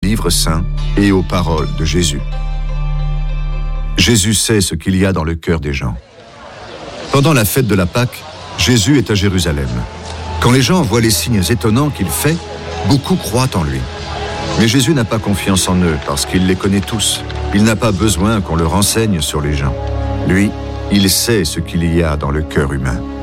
livre saint et aux paroles de Jésus. Jésus sait ce qu'il y a dans le cœur des gens. Pendant la fête de la Pâque, Jésus est à Jérusalem. Quand les gens voient les signes étonnants qu'il fait, beaucoup croient en lui. Mais Jésus n'a pas confiance en eux parce qu'il les connaît tous. Il n'a pas besoin qu'on le renseigne sur les gens. Lui, il sait ce qu'il y a dans le cœur humain.